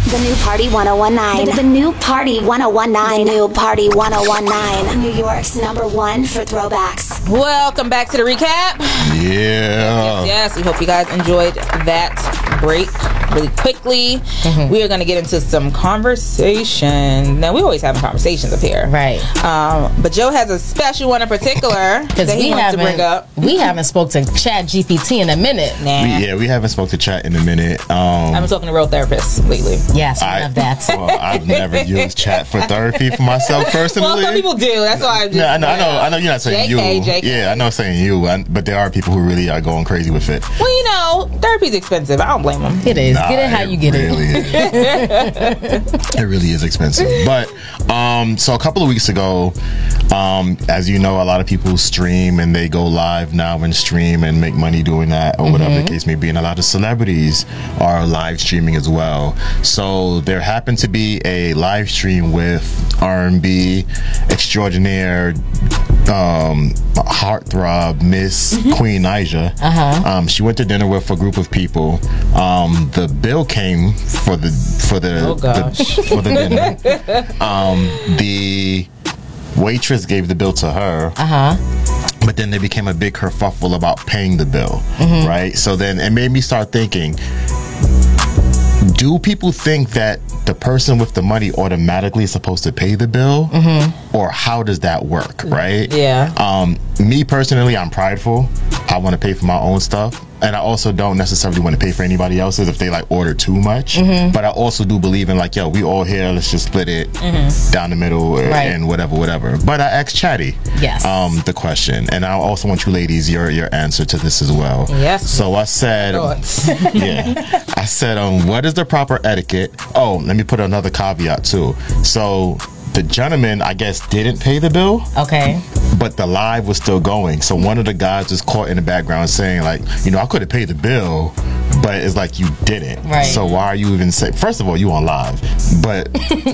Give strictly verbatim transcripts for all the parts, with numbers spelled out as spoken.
The new Party ten nineteen. The, the new Party ten nineteen. The new Party ten nineteen. New York's number one for throwbacks. Welcome back to the recap. Yeah. Yes, yes. We hope you guys enjoyed that break really quickly. Mm-hmm. We are going to get into some conversation. Now, we always having conversations up here. Right. Um, but Joe has a special one in particular that he wants to bring up. We haven't spoke to Chat G P T in a minute. Nah. We, yeah, we haven't spoke to Chat in a minute. Um, I've been talking to real therapists lately. Yes, we I, have that. Well, I've never used Chat for therapy for myself personally. Well, some people do. That's why I'm just... No, I know, I know, I know you're not saying J K, you. J K. Yeah, I know I'm saying you, I, but there are people who really are going crazy with it. Well, you know, therapy's expensive. I don't blame them. It is. Nah, get it how it you get really it. Is. It really is expensive. But um, so a couple of weeks ago, um, as you know, a lot of people stream and they go live now and stream and make money doing that, or mm-hmm. whatever the case may be. And a lot of celebrities are live streaming as well. So there happened to be a live stream with R and B extraordinaire, um, heartthrob Miss mm-hmm. Queen Naija. Uh-huh. Um, she went to dinner with a group of people. Um, the bill came for the for the, oh gosh. the for the dinner. um, the waitress gave the bill to her. Uh huh. But then there became a big kerfuffle about paying the bill, mm-hmm. right? So then it made me start thinking, do people think that the person with the money automatically is supposed to pay the bill? Mm-hmm. Or how does that work, right? Yeah. Um, me personally, I'm prideful. I want to pay for my own stuff. And I also don't necessarily want to pay for anybody else's if they like order too much. Mm-hmm. But I also do believe in like, yo, we all here, let's just split it mm-hmm. down the middle right. and whatever, whatever. But I asked Chatty yes. um, the question. And I also want you ladies, your your answer to this as well. Yes. So I said, yeah, I said, um, what is the proper etiquette? Oh, let me put another caveat too. So the gentleman, I guess, didn't pay the bill. Okay. But the live was still going. So one of the guys was caught in the background saying, like, you know, I could have paid the bill, but it's like you didn't. Right. So why are you even saying? First of all, you on live, but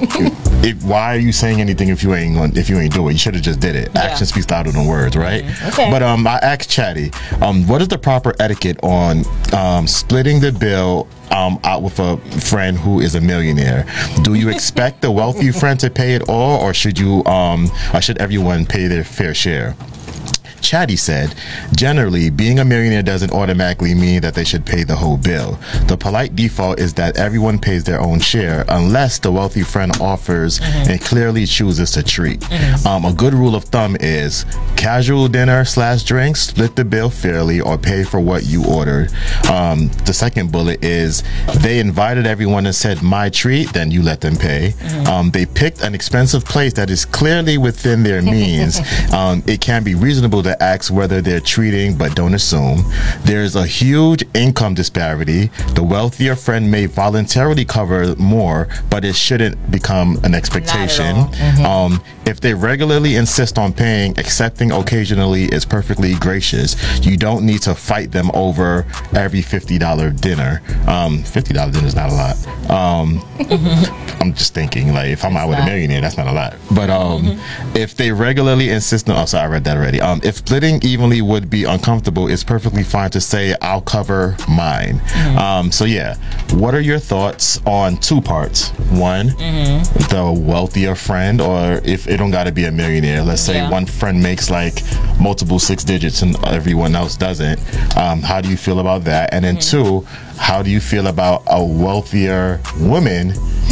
if, if, why are you saying anything if you ain't if you ain't do it? You should have just did it. Yeah. Action speaks louder than words, right? Mm-hmm. Okay. But um, I asked Chatty, um, what is the proper etiquette on um splitting the bill Um, out with a friend who is a millionaire? Do you expect the wealthy friend to pay it all, or should you, um, or should everyone pay their fair share? Chatty said, generally, being a millionaire doesn't automatically mean that they should pay the whole bill. The polite default is that everyone pays their own share unless the wealthy friend offers mm-hmm. and clearly chooses to treat. Mm-hmm. Um, a good rule of thumb is casual dinner slash drinks, split the bill fairly or pay for what you ordered. Um, the second bullet is they invited everyone and said, my treat, then you let them pay. Mm-hmm. Um, they picked an expensive place that is clearly within their means. um, it can be reasonable to ask whether they're treating, but don't assume. There's a huge income disparity. The wealthier friend may voluntarily cover more, but it shouldn't become an expectation. Mm-hmm. Um, if they regularly insist on paying, accepting occasionally is perfectly gracious. You don't need to fight them over every fifty dollars dinner. Um, fifty dollars dinner is not a lot. Um, mm-hmm. I'm just thinking, like, if I'm out with a millionaire, that's not a lot. But um, mm-hmm. if they regularly insist on, oh, sorry, I read that already. Um, if splitting evenly would be uncomfortable, it's perfectly fine to say, I'll cover mine. Mm-hmm. Um, so yeah, what are your thoughts on two parts? One, mm-hmm. the wealthier friend, or if it don't got to be a millionaire, let's say yeah. one friend makes like multiple six digits and everyone else doesn't. Um, how do you feel about that? And then mm-hmm. two, how do you feel about a wealthier woman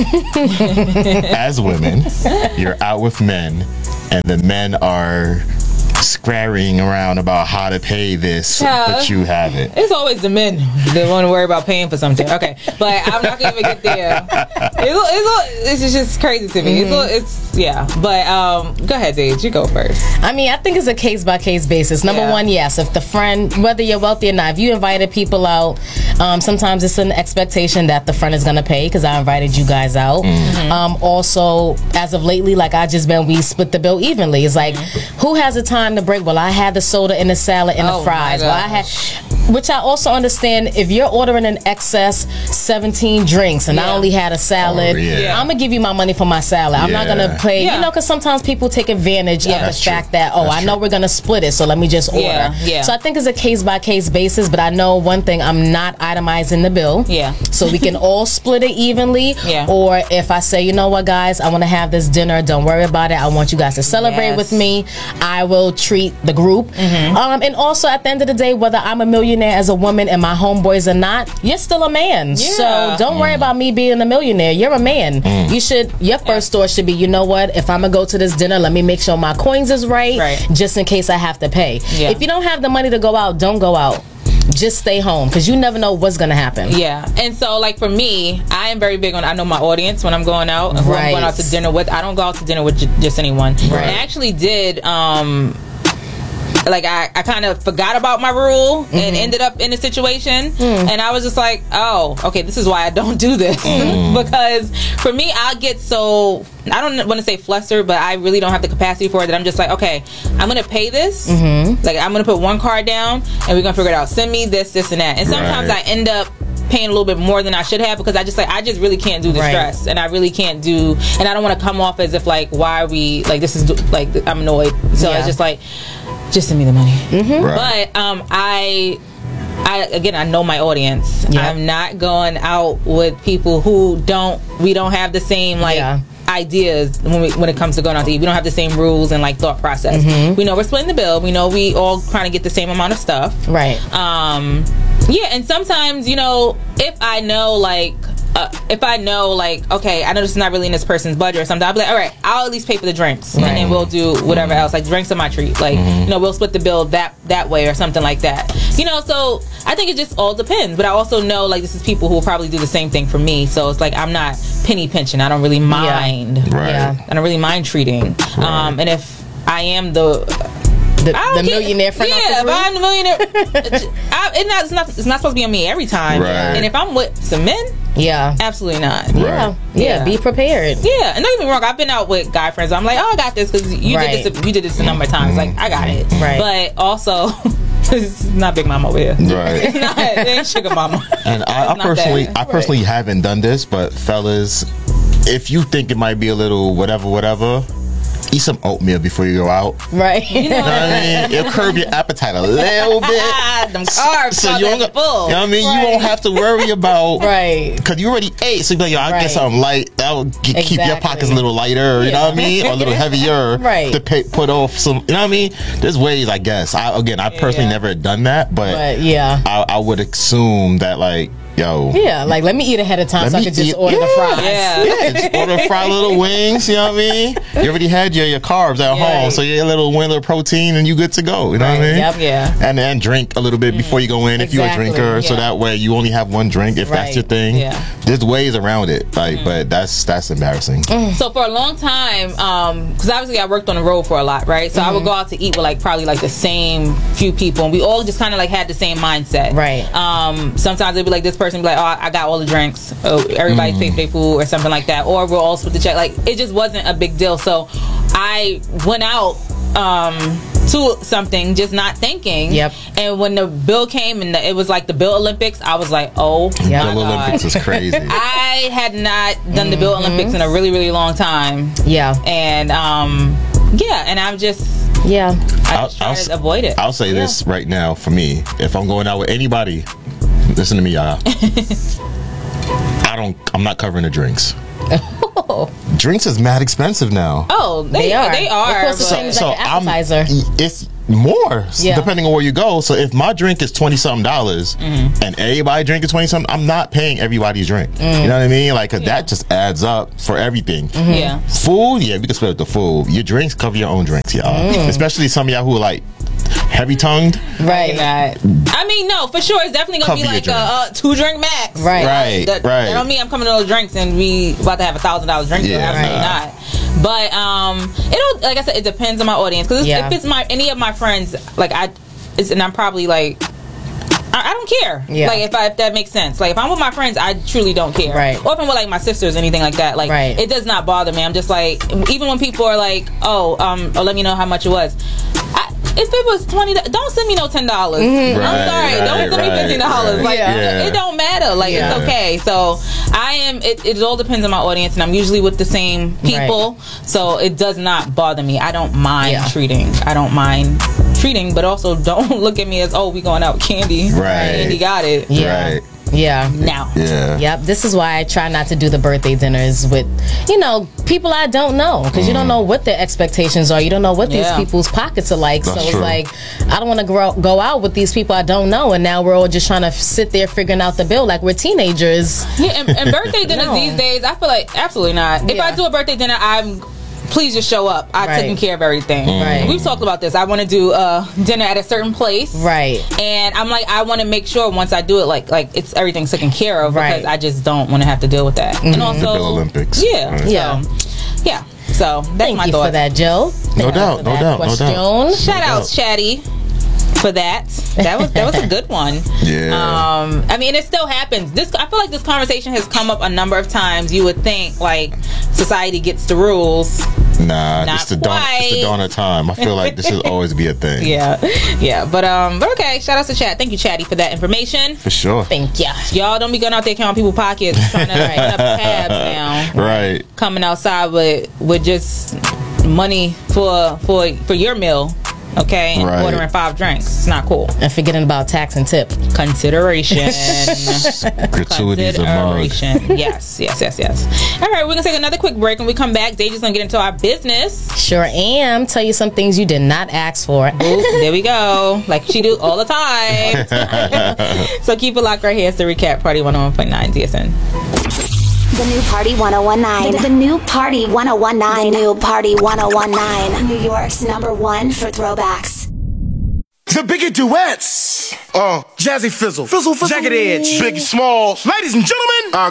as women? You're out with men and the men are scurrying around about how to pay this, yeah. but you have it. It's always the men that want to worry about paying for something. Okay, but I'm not gonna even get there. It's, it's, it's just crazy to me. Mm-hmm. It's, it's yeah, but um, go ahead, Dave. You go first. I mean, I think it's a case by case basis. Number yeah. one, yes, if the friend, whether you're wealthy or not, if you invited people out, um, sometimes it's an expectation that the friend is gonna pay because I invited you guys out. Mm-hmm. Um, also, as of lately, like I just been, we split the bill evenly. It's like, mm-hmm. who has the time to break? Well, I had the soda and the salad and oh the fries. Well, I had. which I also understand, if you're ordering in excess seventeen drinks and I Yeah. only had a salad, Oh, yeah. Yeah. I'm gonna give you my money for my salad. I'm not Yeah. gonna pay, Yeah. you know, because sometimes people take advantage of the That's true. fact that, oh, That's I know true. we're gonna split it, so let me just order. Yeah, yeah. So I think it's a case by case basis, but I know one thing: I'm not itemizing the bill. Yeah. So we can all split it evenly. Yeah. Or if I say, you know what, guys, I want to have this dinner. Don't worry about it. I want you guys to celebrate Yes. with me. I will treat the group. Mm-hmm. Um, and also, at the end of the day, whether I'm a millionaire as a woman and my homeboys or not, you're still a man. Yeah. So don't worry about me being a millionaire. You're a man. You should. Your first thought should be, you know what? If I'm gonna go to this dinner, let me make sure my coins is right, Right. just in case I have to pay. Yeah. If you don't have the money to go out, don't go out. Just stay home, because you never know what's gonna happen. Yeah, and so like for me, I am very big on, I know my audience when I'm going out, and who I'm going Right. out to dinner with. I don't go out to dinner with j- just anyone. Right. And I actually did, um, like I, I kind of forgot about my rule Mm-hmm. and ended up in a situation, Mm. and I was just like, oh, okay, this is why I don't do this. Mm. Because for me, I get so, I don't want to say flustered, but I really don't have the capacity for it, that I'm just like, okay, I'm gonna pay this, Mm-hmm. like I'm gonna put one card down and we're gonna figure it out. Send me this, this, and that. And sometimes Right. I end up paying a little bit more than I should have, because I just like I just really can't do the Right. stress, and I really can't do, and I don't want to come off as if like, why are we like, this is like I'm annoyed. So Yeah. it's just like, just send me the money. Right. But um, I. I, again, I know my audience. Yeah. I'm not going out with people who don't. We don't have the same like Yeah. ideas when we, when it comes to going out to eat. We don't have the same rules and like thought process. Mm-hmm. We know we're splitting the bill. We know we all trying to get the same amount of stuff. Right. Um, yeah, and sometimes, you know, if I know like. Uh, if I know, like, okay, I know this is not really in this person's budget or something, I'll be like, all right, I'll at least pay for the drinks, and then we'll do whatever else. Like, drinks are my treat. Like, you know, we'll split the bill that that way or something like that. You know, so I think it just all depends. But I also know, like, this is people who will probably do the same thing for me. So it's like I'm not penny pinching. I don't really mind. Right. Yeah. I don't really mind treating. Um, and if I am the The, I don't the care. millionaire friend. Yeah, off the if I'm the millionaire, I, it not, it's not. It's not supposed to be on me every time. Right. And if I'm with some men, yeah. absolutely not. Yeah. Right. yeah, Yeah. Be prepared. Yeah, and don't get me wrong. I've been out with guy friends. I'm like, oh, I got this because you Right. did this. You did this a number of times. Like, I got it. Right. But also, it's not Big Mama over here. Right. It's not. It ain't Sugar Mama. And I, I not personally, that. I personally haven't done this, but fellas, if you think it might be a little whatever, whatever, eat some oatmeal before you go out. Right. You know, You know what I mean? It'll curb your appetite a little bit. ah, them carbs. So So you don't, that full. you know what I mean? Right. You won't have to worry about right. because you already ate. So you're like, yo, I'll Right. get something light. That'll g- keep your Exactly. pockets a little lighter. You know what I mean? Or a little heavier. Right. To pay, put off some. You know what I mean? There's ways, I guess. I again, I personally Yeah. never done that, but, But yeah. I, I would assume that like, yo. Yeah, like let me eat ahead of time Let so I me can just eat- order the yeah. fries. Yeah. Yeah, just order fried little wings. You know what I mean? You already had your, your carbs at Yeah. home, so you get a little win, little protein, and you good to go. You know what I Right, mean? yep. Yeah. And then drink a little bit before you go in if you're a Exactly, drinker, so yeah. that way you only have one drink if that's Right. your thing. Yeah. There's ways around it, like, but that's that's embarrassing. So for a long time, um, because obviously I worked on the road for a lot, right? So I would go out to eat with like probably like the same few people, and we all just kind of like had the same mindset, Right. Um, sometimes it'd be like this person be like, "Oh, I got all the drinks. Oh, everybody paid for their food or something like that," or we'll all split the check. Like it just wasn't a big deal. So I went out um to something just not thinking. Yep. And when the bill came and the, it was like the Bill Olympics, I was like, oh Yeah. my The God. Olympics is crazy. I had not done the Bill Olympics in a really, really long time. Yeah. And um yeah, and I'm just Yeah. I I'll- just try I'll to s- avoid it. I'll say this right now for me: if I'm going out with anybody, listen to me, y'all. I don't. I'm not covering the drinks. Drinks is mad expensive now. Oh, they, They are. are. They It are. costs the but- same as like an appetizer. I'm, it's more Yeah. depending on where you go. So if my drink is twenty something dollars Mm-hmm. and everybody drink is twenty something, I'm not paying everybody's drink. Mm. You know what I mean? Like 'cause that just adds up for everything. yeah. Food, yeah, we can split up the food. Your drinks, cover your own drinks, y'all. Mm. Especially some of y'all who are like heavy tongued. Right. Not. I mean, no, for sure, it's definitely gonna Cover be your like a, drink. a two drink max. Right. Right, That, right. that don't mean I'm coming to those drinks and we about to have a thousand dollars drink. Yeah, Absolutely nah. not. But um, it'll like I said, it depends on my audience. Because Yeah. if it's my any of my friends, like I, it's, and I'm probably like. I I don't care. Yeah. Like if I, if that makes sense. Like if I'm with my friends, I truly don't care. Right. Or if I'm with like my sisters, anything like that. Like Right. it does not bother me. I'm just like, even when people are like, oh, um, oh, let me know how much it was. I, if it was twenty, don't send me no ten dollars. Mm-hmm. Right, I'm sorry, right, don't send right, me fifteen dollars. right. Like Yeah. it don't matter. Like Yeah. it's okay. So I am. It, it all depends on my audience, and I'm usually with the same people, Right. so it does not bother me. I don't mind Yeah. treating. I don't mind treating, but also don't look at me as, oh, we going out with Candy. Right. Candy got it. Yeah. Right. Yeah. Now. Yeah. Yep. This is why I try not to do the birthday dinners with, you know, people I don't know, because you don't know what their expectations are. You don't know what Yeah. these people's pockets are like. That's so it's true. like, I don't want to go go out with these people I don't know, and now we're all just trying to sit there figuring out the bill like we're teenagers. Yeah, and, and birthday dinners No. these days, I feel like absolutely not. If Yeah. I do a birthday dinner, I'm please just show up. I've Right. taken care of everything. Right. We've talked about this. I want to do a dinner at a certain place, Right. And I'm like, I want to make sure once I do it, like, like it's everything's taken care of, Right. because I just don't want to have to deal with that. And also, The Bill Olympics. yeah, Right. Yeah. so, yeah. So that's Thank my you thought. for that, Joe. Thank No you doubt, for no that doubt, no question. doubt. Shout out, Chatty, for that. That was that was a good one. Yeah. Um, I mean, it still happens. This I feel like this conversation has come up a number of times. You would think like society gets the rules. Nah, Not it's the dawn. It's the quite. dawn of time. I feel like this should always be a thing. Yeah, yeah. But um, but okay. Shout out to Chat. Thank you, Chatty, for that information. For sure. Thank you. Y'all don't be going out there counting people's pockets, trying to run up tabs now. Right. Coming outside with with just money for for for your meal. Okay, and Right. ordering five drinks. It's not cool. And forgetting about tax and tip. Consideration. Gratuities a mug. Consideration. Yes, yes, yes, yes. All right, we're gonna take another quick break. When we come back, Deja's gonna get into our business. Sure am. Tell you some things you did not ask for. Oop, there we go, like she do all the time. So keep it locked right here. It's the Recap Party one oh one point nine D S N. The new Party one oh one nine. The, the new Party one oh one nine. The new Party one oh one nine. New York's number one for throwbacks. The Biggie Duets. Uh, Jazzy Fizzle. Fizzle, Fizzle. Jagged Edge. Biggie Smalls. Ladies and gentlemen, uh,